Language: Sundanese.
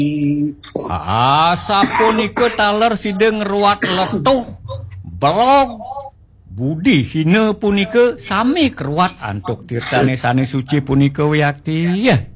Sapunika taler sideng ruat letuh blog budi hina punika sami keruat antuk tirtane sanes suci punika wiyakti ya.